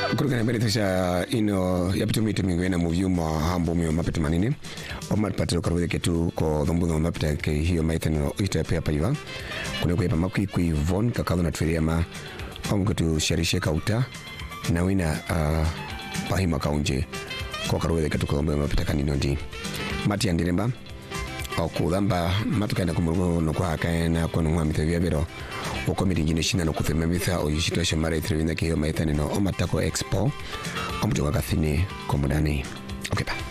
Kurugana mbele tisha ino yapitumite mingwena muvyuma hambo myo mapete manini Omar patro karwede ketu ko dhombuno mapete ke hiyo maitano ita pia paiva kuna kwa makwi kui von kakalo na tweriama omu ketu sharishe kauta na wina pahima kaunje ko karwede ketu ko dhombuno mapete kanino ndi mati andiremba okudamba matukana kumurugo no kwa kaena kono mwamite vyabero Okomiri njine shina no kuthememisa oyishito shamara itrivina kiyo maitani no omatako expo omujoga kathini komudani. Okay, ba.